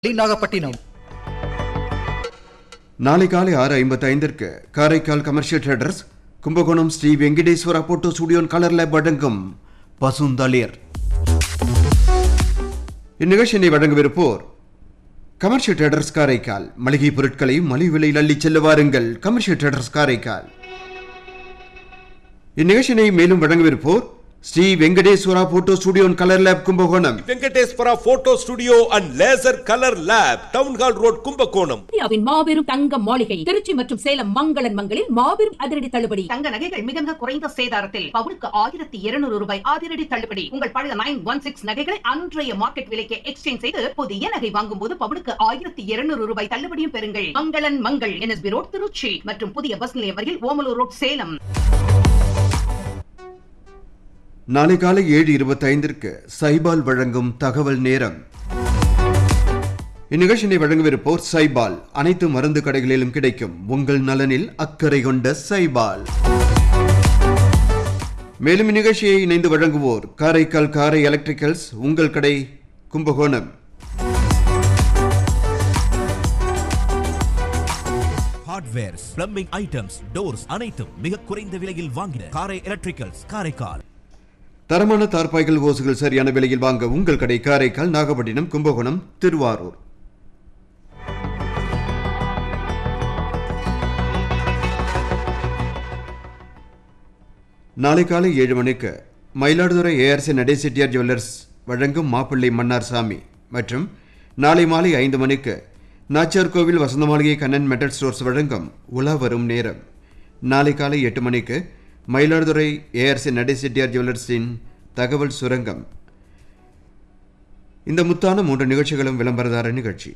நாகப்பட்டினம். நாளை காலை 6:55 Karaikal commercial traders Kumbakonam Sri Venkateswara photo studio colour lab வழங்கும் பசுந்தளிர். இந்நிகழ்ச்சியை வழங்கவிருப்போர் கமர்ஷியல் ட்ரேடர்ஸ் காரைக்கால். மளிகை பொருட்களை மலிவு விலையில் அள்ளிச் செல்ல வாருங்கள். Commercial traders Karaikal. இந்நிகழ்ச்சியை மேலும் வழங்கவிருப்போர் Sri Venkateswara photo studio colour lab Kumbakonam. Venkateswara photo studio and laser colour lab, town hall road, Kumbakonam. இந்தியாவின் மாபெரும் தங்க மாளிகை திருச்சி மற்றும் சேலம் மங்களன் மங்களில் மாபெரும் அதிரடி தள்ளுபடி. தங்க நகைகள் மிக மிக குறைந்த சேதாரத்தில் பவுனுக்கு 1200 ரூபாய் அதிரடி தள்ளுபடி. உங்கள் பழைய 916 நகைகளை அன்றைய மார்க்கெட் விலைக்கு எக்ஸ்சேஞ்ச் செய்து புதிய நகை வாங்கும் போது பவுனுக்கு 1200 ரூபாய் தள்ளுபடியும் பெறுங்கள். மங்களன் மங்கள், NSB ரோட், திருச்சி மற்றும் புதிய பஸ் நிலையம் வரையில் ஓமலூர் ரோட், சேலம். நாளை காலை 7:25 சைபால் வழங்கும் தகவல் நேரம். இந்நிகழ்ச்சியை வழங்கவிருப்போர் சைபால். அனைத்து மருந்து கடைகளிலும் கிடைக்கும் உங்கள் நலனில் அக்கறை கொண்ட சைபால். மேலும் இந்நிகழ்ச்சியை இணைந்து வழங்குவோர் காரைக்கால் காரை எலக்ட்ரிக்கல்ஸ், உங்கள் கடை, Kumbakonam. Hardwares, plumbing items, doors அனைத்தும் மிக குறைந்த விலையில் வாங்கின காரை எலக்ட்ரிக்கல்ஸ் காரைக்கால். தரமான தார்பாய்கள், ஓசுகள் சரியான விலையில் வாங்க உங்கள் கடை காரைக்கால், நாகப்பட்டினம், கும்பகோணம், திருவாரூர். நாளை காலை 7 மணிக்கு மயிலாடுதுறை ARC நடை செட்டியார் ஜுவல்லர்ஸ் வழங்கும் மாப்பிள்ளை மன்னார் சாமி மற்றும் நாளை மாலை 5 மணிக்கு நாச்சியார் கோவில் வசந்த மாளிகை கண்ணன் மெட்டல் ஸ்டோர்ஸ் வழங்கும் உலா வரும் நேரம். நாளை காலை 8 மணிக்கு மயிலாடுதுறை ARC நடை செட்டியார் ஜுவல்லர்ஸின் தகவல் சுரங்கம். இந்த முத்தான 3 நிகழ்ச்சிகளும் விளம்பரதார நிகழ்ச்சி.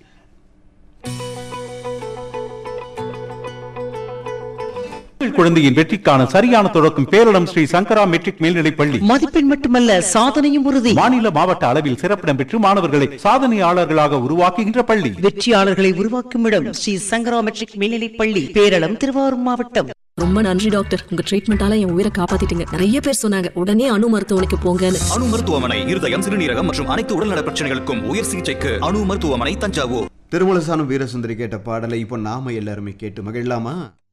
குழந்தையின் வெற்றிக்கான சரியான தொடக்கம் பேரிடம் ஸ்ரீ சங்கரா மெட்ரிக் மேல்நிலைப் பள்ளி. மதிப்பெண் மட்டுமல்ல, சாதனையும் உறுதி. மாநில மாவட்ட அளவில் சிறப்பிடம் பெற்று மாணவர்களை சாதனையாளர்களாக உருவாக்குகின்ற பள்ளி. வெற்றியாளர்களை உருவாக்கும் இடம் ஸ்ரீ சங்கரா மெட்ரிக் மேல்நிலைப் பள்ளி, பேரளம், திருவாரூர் மாவட்டம். ரொம்ப நன்றி டாக்டர், உங்க ட்ரீட்மெண்டால என் உயிரை காப்பாத்திட்டீங்க. நிறைய பேர் சொன்னாங்க உடனே அணு மருத்துவமனைக்கு போங்கன்னு. அணு மருத்துவமனை இருதயம், சிறுநீரகம் மற்றும் அனைத்து உடல்நல பிரச்சனைகளுக்கும் உயர் சிகிச்சைக்கு அணு மருத்துவமனை, தஞ்சாவூர். திருமலசானம் வீரசுந்தரி கேட்ட பாடலை இப்போ நாம எல்லாருமே கேட்டு மகிழலாமா?